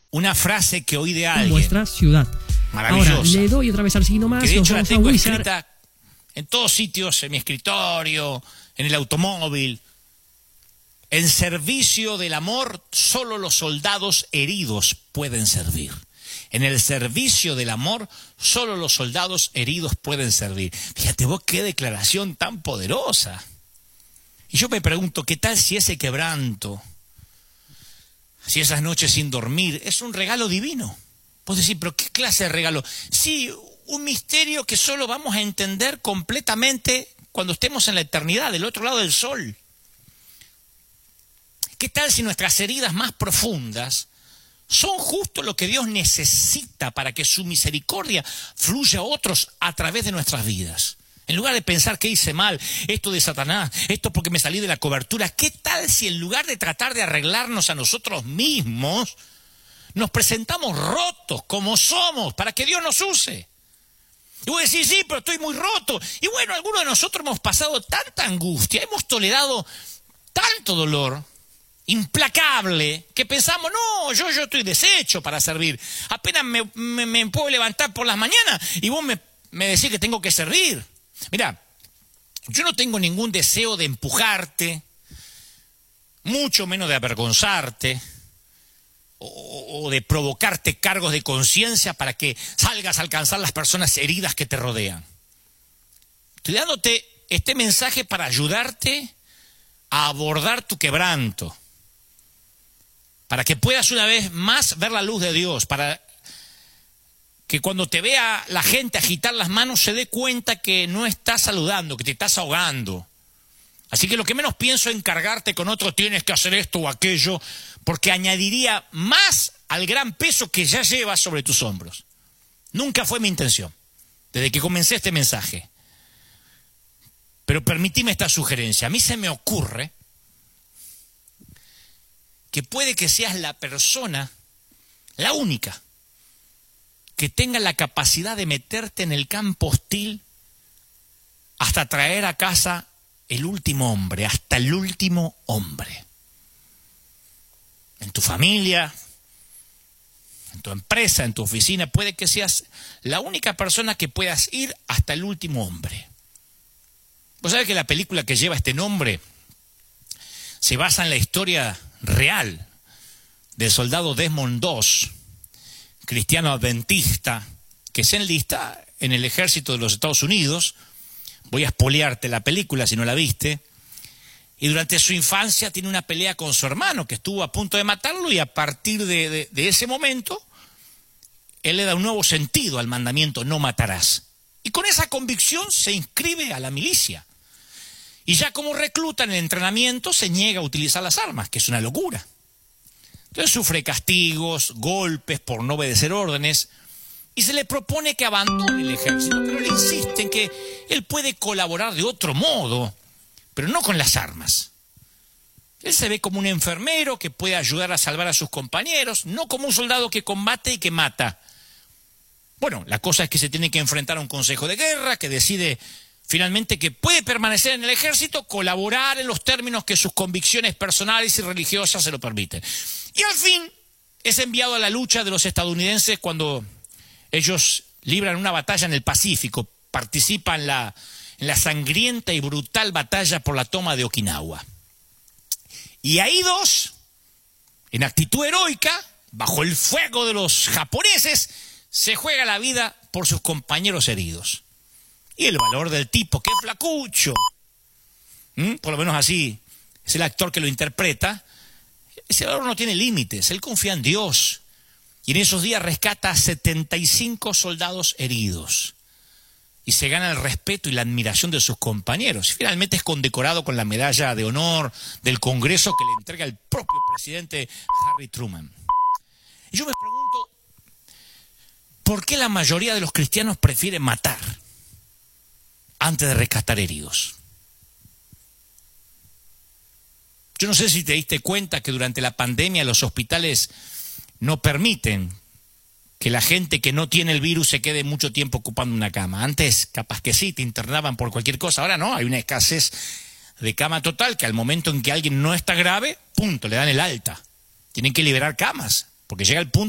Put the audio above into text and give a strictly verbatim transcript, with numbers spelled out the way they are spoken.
una frase que oí de en alguien. vuestra ciudad. Maravillosa. Ahora, le doy otra vez al signo más. Que de nos hecho la vamos a tengo Wizard. escrita en todos sitios, en mi escritorio, en el automóvil. En servicio del amor, solo los soldados heridos pueden servir. En el servicio del amor, solo los soldados heridos pueden servir. Fíjate vos qué declaración tan poderosa. Y yo me pregunto, ¿qué tal si ese quebranto, si esas noches sin dormir, es un regalo divino? Vos decís, ¿pero qué clase de regalo? Sí, un misterio que solo vamos a entender completamente cuando estemos en la eternidad, del otro lado del sol. ¿Qué tal si nuestras heridas más profundas son justo lo que Dios necesita para que su misericordia fluya a otros a través de nuestras vidas? En lugar de pensar que hice mal, esto de Satanás, esto porque me salí de la cobertura, ¿qué tal si en lugar de tratar de arreglarnos a nosotros mismos, nos presentamos rotos como somos para que Dios nos use? Y vos decís, sí, pero estoy muy roto. Y bueno, algunos de nosotros hemos pasado tanta angustia, hemos tolerado tanto dolor implacable, que pensamos, no, yo, yo estoy deshecho para servir. Apenas me, me, me puedo levantar por las mañanas y vos me, me decís que tengo que servir. Mirá, yo no tengo ningún deseo de empujarte, mucho menos de avergonzarte, o, o de provocarte cargos de conciencia para que salgas a alcanzar las personas heridas que te rodean. Estoy dándote este mensaje para ayudarte a abordar tu quebranto, para que puedas una vez más ver la luz de Dios, para que cuando te vea la gente agitar las manos se dé cuenta que no estás saludando, que te estás ahogando. Así que lo que menos pienso es encargarte con otro, tienes que hacer esto o aquello, porque añadiría más al gran peso que ya llevas sobre tus hombros. Nunca fue mi intención, desde que comencé este mensaje. Pero permitime esta sugerencia. A mí se me ocurre que puede que seas la persona, la única, que tenga la capacidad de meterte en el campo hostil hasta traer a casa el último hombre, hasta el último hombre. En tu familia, en tu empresa, en tu oficina, puede que seas la única persona que puedas ir hasta el último hombre. Vos sabés que la película que lleva este nombre se basa en la historia real del soldado Desmond Doss, cristiano adventista, que se enlista en el ejército de los Estados Unidos. Voy a espolearte la película si no la viste. Y durante su infancia tiene una pelea con su hermano, que estuvo a punto de matarlo, y a partir de, de, de ese momento, él le da un nuevo sentido al mandamiento, no matarás. Y con esa convicción se inscribe a la milicia. Y ya como recluta en el entrenamiento se niega a utilizar las armas, que es una locura. Entonces sufre castigos, golpes por no obedecer órdenes, y se le propone que abandone el ejército, pero le insiste en que él puede colaborar de otro modo, pero no con las armas. Él se ve como un enfermero que puede ayudar a salvar a sus compañeros, no como un soldado que combate y que mata. Bueno, la cosa es que se tiene que enfrentar a un consejo de guerra que decide finalmente que puede permanecer en el ejército, colaborar en los términos que sus convicciones personales y religiosas se lo permiten. Y al fin es enviado a la lucha de los estadounidenses cuando ellos libran una batalla en el Pacífico, participa en la, en la sangrienta y brutal batalla por la toma de Okinawa. Y ahí Doss, en actitud heroica, bajo el fuego de los japoneses, se juega la vida por sus compañeros heridos. Y el valor del tipo, que es flacucho, ¿Mm? por lo menos así es el actor que lo interpreta, ese valor no tiene límites. Él confía en Dios. Y en esos días rescata a setenta y cinco soldados heridos. Y se gana el respeto y la admiración de sus compañeros. Y finalmente es condecorado con la medalla de honor del Congreso que le entrega el propio presidente Harry Truman. Y yo me pregunto, ¿por qué la mayoría de los cristianos prefieren matar antes de rescatar heridos? Yo no sé si te diste cuenta que durante la pandemia los hospitales no permiten que la gente que no tiene el virus se quede mucho tiempo ocupando una cama. Antes, capaz que sí, te internaban por cualquier cosa. Ahora no, hay una escasez de cama total que al momento en que alguien no está grave, punto, le dan el alta. Tienen que liberar camas, porque llega el punto